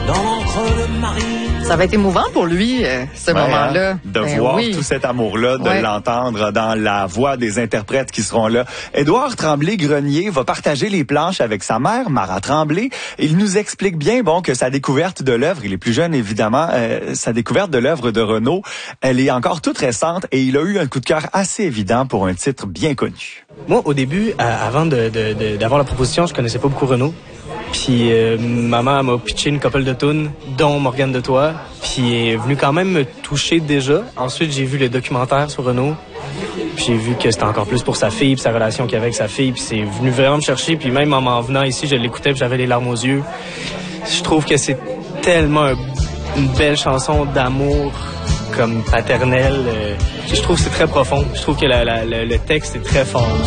dans l'encre de marine. Ça va être émouvant pour lui, ce moment-là. De voir tout cet amour-là, de l'entendre dans la voix des interprètes qui seront là. Édouard Tremblay-Grenier va partager les planches avec sa mère, Mara Tremblay. Il nous explique bien que sa découverte de l'œuvre, il est plus jeune évidemment, sa découverte de l'œuvre de Renaud, elle est encore toute récente et il a eu un coup de cœur assez évident pour un titre bien connu. Moi, au début, avant d'avoir la proposition, je connaissais pas beaucoup Renaud. Puis maman m'a pitché une couple de tunes, dont Morgane de Toi. Puis elle est venue quand même me toucher déjà. Ensuite, j'ai vu le documentaire sur Renaud. Puis j'ai vu que c'était encore plus pour sa fille, puis sa relation qu'il avait avec sa fille. Puis c'est venu vraiment me chercher. Puis même en m'en venant ici, je l'écoutais, puis j'avais les larmes aux yeux. Je trouve que c'est tellement une belle chanson d'amour comme paternelle. Je trouve que c'est très profond. Je trouve que le texte est très fort.